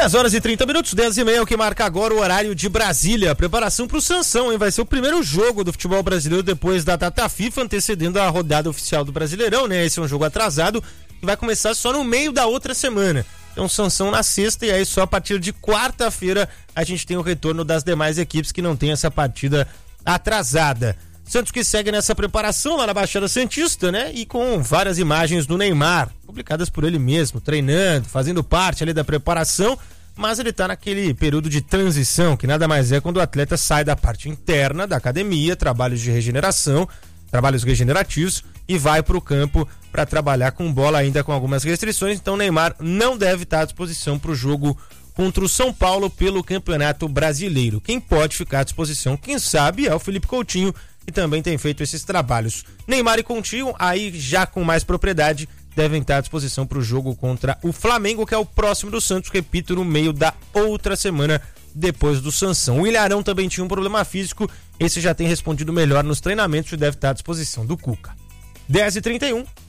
10h30, 10h30 é o que marca agora o horário de Brasília. Preparação pro Sansão, hein? Vai ser o primeiro jogo do futebol brasileiro depois da data FIFA, antecedendo a rodada oficial do Brasileirão, né? Esse é um jogo atrasado que vai começar só no meio da outra semana. Então, Sansão na sexta e aí só a partir de quarta-feira a gente tem o retorno das demais equipes que não tem essa partida atrasada. Santos que segue nessa preparação lá na Baixada Santista, né? E com várias imagens do Neymar, publicadas por ele mesmo, treinando, fazendo parte ali da preparação, mas ele tá naquele período de transição, que nada mais é quando o atleta sai da parte interna da academia, trabalhos de regeneração, trabalhos regenerativos, e vai pro campo para trabalhar com bola ainda com algumas restrições. Então o Neymar não deve estar à disposição pro jogo contra o São Paulo pelo Campeonato Brasileiro. Quem pode ficar à disposição, quem sabe, é o Felipe Coutinho, que também tem feito esses trabalhos. Neymar e Coutinho, aí já com mais propriedade, devem estar à disposição para o jogo contra o Flamengo, que é o próximo do Santos, repito, no meio da outra semana depois do Sansão. O Ilharão também tinha um problema físico, esse já tem respondido melhor nos treinamentos e deve estar à disposição do Cuca. 10h31,